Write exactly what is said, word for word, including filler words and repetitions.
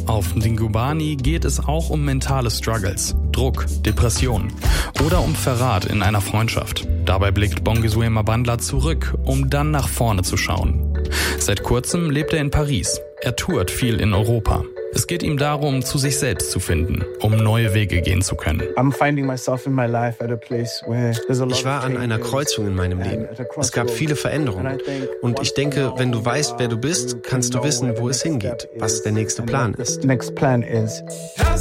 Auf Ndingubani geht es auch um mentale Struggles, Druck, Depressionen oder um Verrat in einer Freundschaft. Dabei blickt Bongiswe Mabandla zurück, um dann nach vorne zu schauen. Seit kurzem lebt er in Paris. Er tourt viel in Europa. Es geht ihm darum, zu sich selbst zu finden, um neue Wege gehen zu können. Ich war an einer Kreuzung in meinem Leben. Es gab viele Veränderungen. Und ich denke, wenn du weißt, wer du bist, kannst du wissen, wo es hingeht, was der nächste Plan ist.